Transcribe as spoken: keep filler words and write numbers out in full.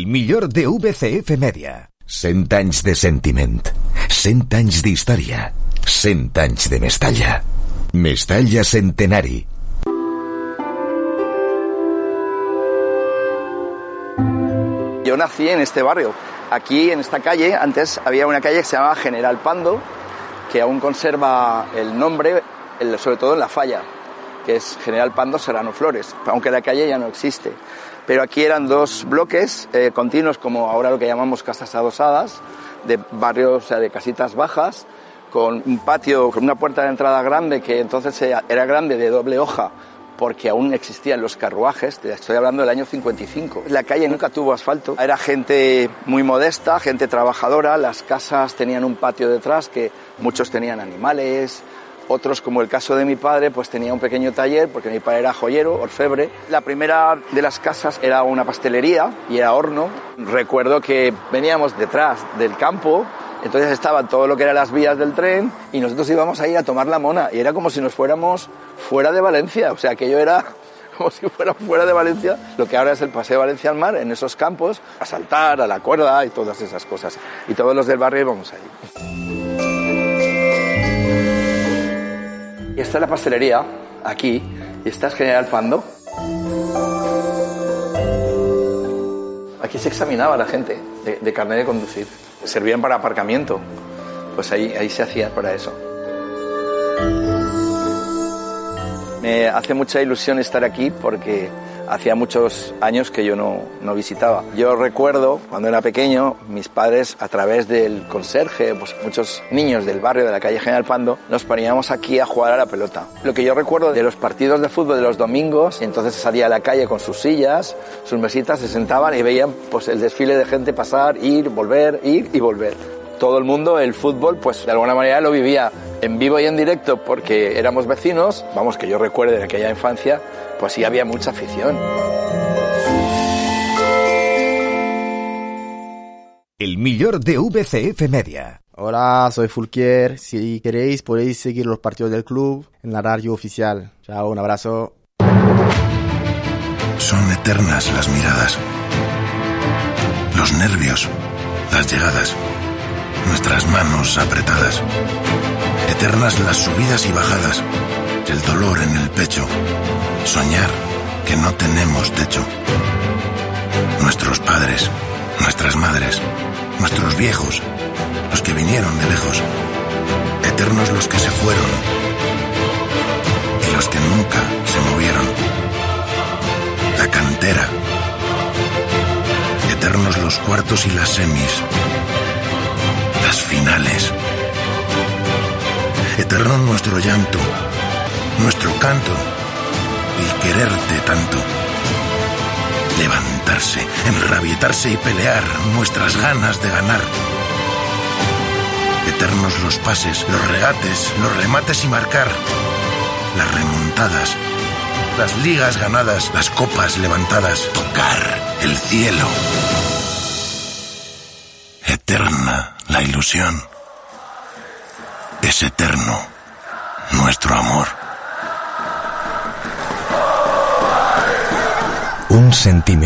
El millor de V C F Media. Cent anys de sentiment. Cent anys d'història. Cent anys de Mestalla. Mestalla Centenari. Yo nací en este barrio. Aquí, en esta calle, antes había una calle que se llamaba General Pando, que aún conserva el nombre, el, sobre todo en la falla, que es General Pando Serrano Flores, aunque la calle ya no existe. Pero aquí eran dos bloques eh, continuos, como ahora lo que llamamos casas adosadas, de barrios, o sea, de casitas bajas, con un patio, con una puerta de entrada grande, que entonces era grande, de doble hoja, porque aún existían los carruajes. Te estoy hablando del año cincuenta y cinco. La calle nunca tuvo asfalto, era gente muy modesta, gente trabajadora. Las casas tenían un patio detrás, que muchos tenían animales. Otros, como el caso de mi padre, pues tenía un pequeño taller, porque mi padre era joyero, orfebre. La primera de las casas era una pastelería y era horno. Recuerdo que veníamos detrás del campo, entonces estaban todo lo que eran las vías del tren y nosotros íbamos a ir a tomar la mona. Y era como si nos fuéramos fuera de Valencia, o sea, aquello era como si fuera fuera de Valencia, lo que ahora es el Paseo Valencia al Mar, en esos campos, a saltar, a la cuerda y todas esas cosas. Y todos los del barrio íbamos allí. Y esta es la pastelería, aquí, y esta es General Pando. Aquí se examinaba a la gente de, de carnet de conducir. Servían para aparcamiento, pues ahí, ahí se hacía para eso. Me hace mucha ilusión estar aquí porque hacía muchos años que yo no, no visitaba. Yo recuerdo, cuando era pequeño, mis padres, a través del conserje, pues muchos niños del barrio de la calle General Pando, nos poníamos aquí a jugar a la pelota. Lo que yo recuerdo de los partidos de fútbol de los domingos, entonces salía a la calle con sus sillas, sus mesitas, se sentaban y veían pues el desfile de gente pasar, ir, volver, ir y volver. Todo el mundo, el fútbol, pues de alguna manera lo vivía en vivo y en directo porque éramos vecinos. Vamos, que yo recuerde de aquella infancia, pues sí había mucha afición. El millor de V C F Media. Hola, soy Fulquier. Si queréis podéis seguir los partidos del club en la radio oficial. Chao, un abrazo. Son eternas las miradas, los nervios, las llegadas, nuestras manos apretadas. Eternas las subidas y bajadas, el dolor en el pecho, soñar que no tenemos techo. Nuestros padres, nuestras madres, nuestros viejos, los que vinieron de lejos. Eternos los que se fueron y los que nunca se movieron. La cantera. Eternos los cuartos y las semis. Las finales. Eterno nuestro llanto, nuestro canto, el quererte tanto. Levantarse, enrabietarse y pelear, nuestras ganas de ganar. Eternos los pases, los regates, los remates y marcar. Las remontadas, las ligas ganadas, las copas levantadas. Tocar el cielo. Eterna la ilusión. Es eterno nuestro amor. Un sentimiento.